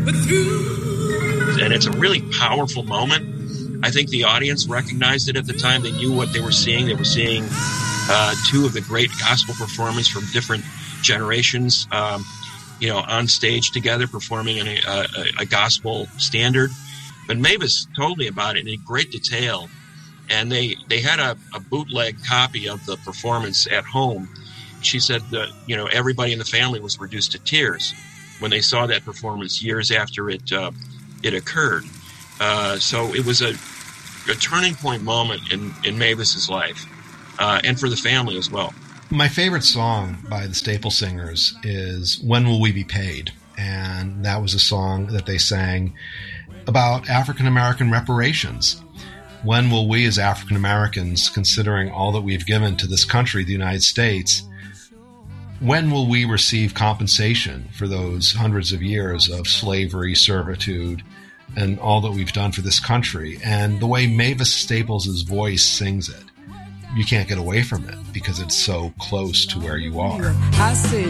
And it's a really powerful moment. I think the audience recognized it at the time. They knew what they were seeing. They were seeing two of the great gospel performers from different generations, on stage together performing in a gospel standard. But Mavis told me about it in great detail. And they had a bootleg copy of the performance at home. She said that, everybody in the family was reduced to tears when they saw that performance years after it occurred. So it was a turning point moment in Mavis's life, and for the family as well. My favorite song by the Staple Singers is When Will We Be Paid? And that was a song that they sang about African American reparations. When will we as African Americans, considering all that we've given to this country, the United States, when will we receive compensation for those hundreds of years of slavery, servitude, and all that we've done for this country? And the way Mavis Staples' voice sings it, you can't get away from it because it's so close to where you are.